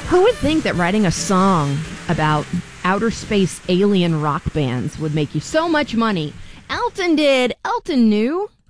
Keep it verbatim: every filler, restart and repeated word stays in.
Who would think that writing a song about outer space alien rock bands would make you so much money? Elton did. Elton knew.